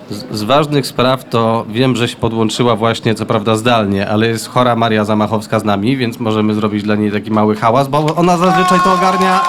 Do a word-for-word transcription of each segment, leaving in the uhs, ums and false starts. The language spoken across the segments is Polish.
Z, z ważnych spraw to wiem, że się podłączyła właśnie, co prawda zdalnie, ale jest chora Maria Zamachowska z nami, więc możemy zrobić dla niej taki mały hałas, bo ona zazwyczaj to ogarnia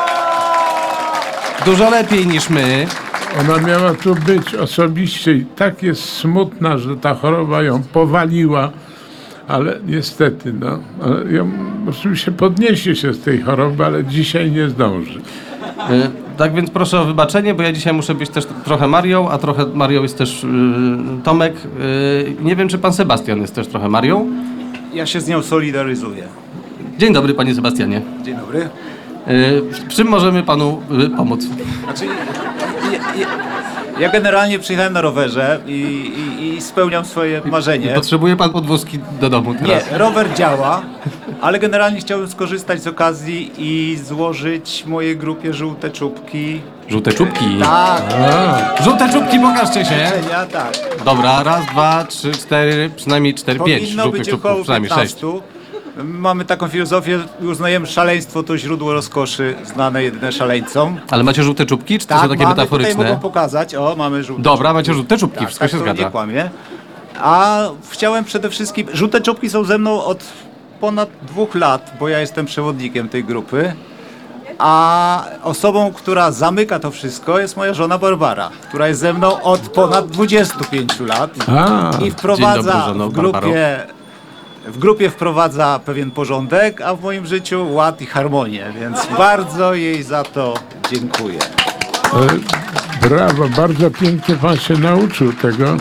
dużo lepiej niż my. Ona miała tu być osobiście i tak jest smutna, że ta choroba ją powaliła, ale niestety, no, ją oczywiście podniesie się z tej choroby, ale dzisiaj nie zdąży. Y, tak więc proszę o wybaczenie, bo ja dzisiaj muszę być też trochę Marią, a trochę Marią jest też y, Tomek. Y, nie wiem, czy pan Sebastian jest też trochę Marią. Ja się z nią solidaryzuję. Dzień dobry, panie Sebastianie. Dzień dobry. Y, w czym możemy panu y, pomóc? Znaczy, ja, ja, ja generalnie przyjechałem na rowerze i, i, i spełniam swoje marzenie. Potrzebuje pan podwózki do domu teraz? Nie, rower działa, ale generalnie chciałbym skorzystać z okazji i złożyć mojej grupie żółte czubki. Żółte czubki. Tak, Żółte czubki, pokażcie się. ja tak. Dobra, raz, dwa, trzy, cztery, przynajmniej cztery, pięć Powinno żółtych być czubków, około przynajmniej sześć. piętnastu. Mamy taką filozofię, uznajemy szaleństwo to źródło rozkoszy, znane jedyne szaleńcom. Ale macie żółte czubki, czy to są takie mamy, tutaj metaforyczne? mogą pokazać. O, mamy żółte Dobra, czubki. macie żółte czubki, Tak, wszystko tak, się to zgadza. nie kłamie. A chciałem przede wszystkim... Żółte czubki są ze mną od ponad dwóch lat, bo ja jestem przewodnikiem tej grupy. A osobą, która zamyka to wszystko, jest moja żona Barbara, która jest ze mną od ponad dwudziestu pięciu lat. A, I wprowadza Dzień dobry, żono w grupie, w grupie wprowadza pewien porządek, a w moim życiu ład i harmonię, więc bardzo jej za to dziękuję. e, brawo, bardzo pięknie pan się nauczył tego.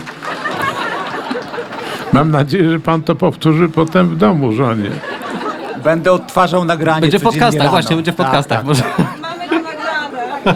Mam nadzieję, że pan to powtórzy potem w domu żonie. Będę odtwarzał nagranie Będzie w codziennie podcastach, rano. właśnie, będzie w Tak, podcastach. tak. Może... Mamy to nagrane.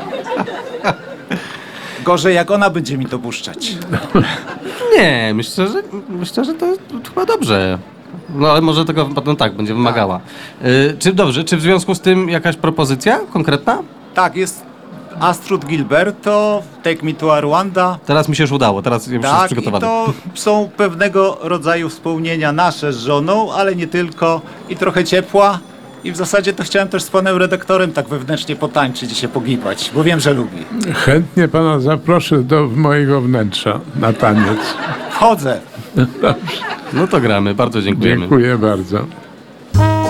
Gorzej jak ona będzie mi to puszczać. Nie, myślę, że myślę, że to chyba dobrze. No ale może tego, no tak, będzie wymagała. Y, czy dobrze, czy w związku z tym jakaś propozycja konkretna? Tak, jest Astrud Gilbert, to Take Me to Rwanda. Teraz mi się już udało, teraz już jest Tak, i przygotowany. to są pewnego rodzaju wspomnienia nasze z żoną, ale nie tylko, i trochę ciepła. I w zasadzie to chciałem też z panem redaktorem tak wewnętrznie potańczyć i się pogibać, bo wiem, że lubi. Chętnie pana zaproszę do mojego wnętrza na taniec. Wchodzę. No to gramy, bardzo dziękujemy. Dziękuję bardzo.